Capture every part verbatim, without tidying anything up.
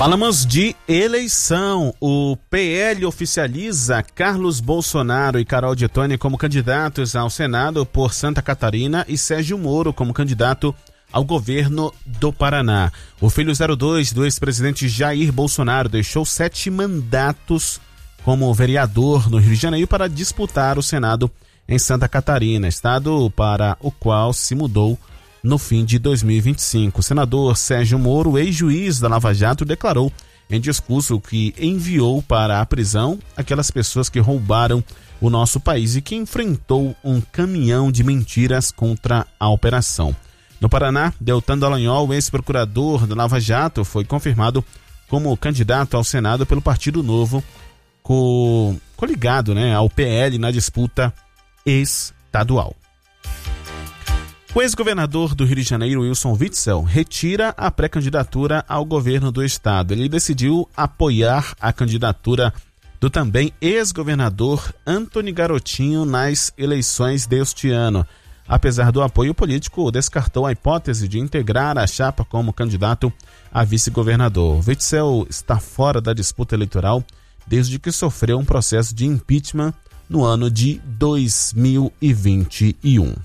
Falamos de eleição. O P L oficializa Carlos Bolsonaro e Carol Detoni como candidatos ao Senado por Santa Catarina e Sérgio Moro como candidato ao governo do Paraná. O filho zero dois do ex-presidente Jair Bolsonaro deixou sete mandatos como vereador no Rio de Janeiro para disputar o Senado em Santa Catarina, estado para o qual se mudou no fim de dois mil e vinte e cinco. O senador Sérgio Moro, ex-juiz da Lava Jato, declarou em discurso que enviou para a prisão aquelas pessoas que roubaram o nosso país e que enfrentou um caminhão de mentiras contra a operação. No Paraná, Deltan Dallagnol, ex-procurador da Lava Jato, foi confirmado como candidato ao Senado pelo Partido Novo, co- coligado né, ao P L na disputa estadual. O ex-governador do Rio de Janeiro, Wilson Witzel, retira a pré-candidatura ao governo do estado. Ele decidiu apoiar a candidatura do também ex-governador Antony Garotinho nas eleições deste ano. Apesar do apoio político, descartou a hipótese de integrar a chapa como candidato a vice-governador. Witzel está fora da disputa eleitoral desde que sofreu um processo de impeachment no ano de dois mil e vinte e um.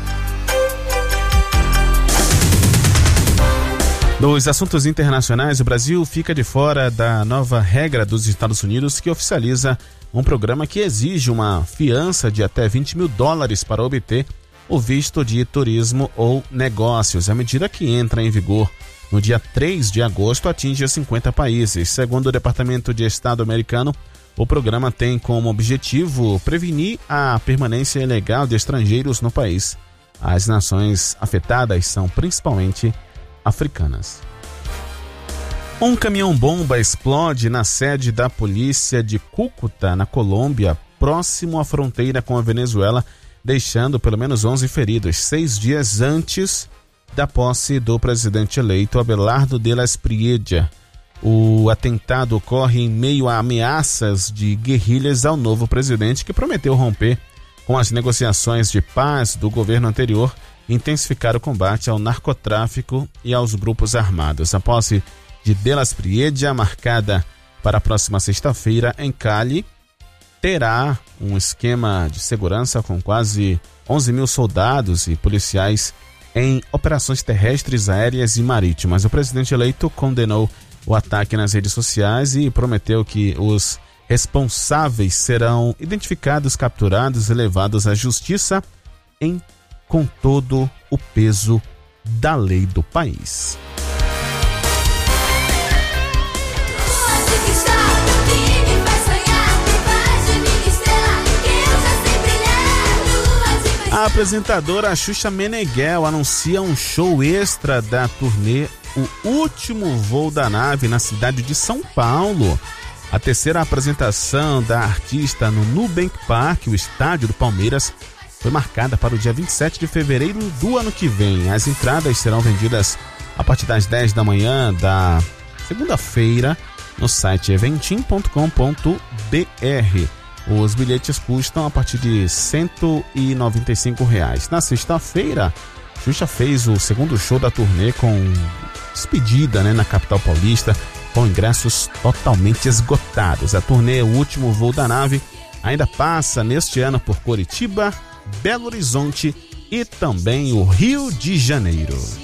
Nos assuntos internacionais, o Brasil fica de fora da nova regra dos Estados Unidos que oficializa um programa que exige uma fiança de até vinte mil dólares para obter o visto de turismo ou negócios. A medida, que entra em vigor no dia três de agosto, atinge cinquenta países. Segundo o Departamento de Estado americano, o programa tem como objetivo prevenir a permanência ilegal de estrangeiros no país. As nações afetadas são principalmente africanas. Um caminhão-bomba explode na sede da polícia de Cúcuta, na Colômbia, próximo à fronteira com a Venezuela, deixando pelo menos onze feridos, seis dias antes da posse do presidente eleito Abelardo de la Espriella. O atentado ocorre em meio a ameaças de guerrilhas ao novo presidente, que prometeu romper com as negociações de paz do governo anterior, intensificar o combate ao narcotráfico e aos grupos armados. A posse de De la Espriella, marcada para a próxima sexta-feira em Cali, terá um esquema de segurança com quase onze mil soldados e policiais em operações terrestres, aéreas e marítimas. O presidente eleito condenou o ataque nas redes sociais e prometeu que os responsáveis serão identificados, capturados e levados à justiça em com todo o peso da lei do país. A apresentadora Xuxa Meneghel anuncia um show extra da turnê O Último Voo da Nave na cidade de São Paulo. A terceira apresentação da artista no Nubank Park, o estádio do Palmeiras, foi marcada para o dia vinte e sete de fevereiro do ano que vem. As entradas serão vendidas a partir das dez da manhã da segunda-feira no site eventim ponto com ponto b r. Os bilhetes custam a partir de cento e noventa e cinco reais. Na sexta-feira, Xuxa fez o segundo show da turnê com despedida né, na capital paulista, com ingressos totalmente esgotados. A turnê O Último Voo da Nave ainda passa neste ano por Curitiba, Belo Horizonte e também o Rio de Janeiro.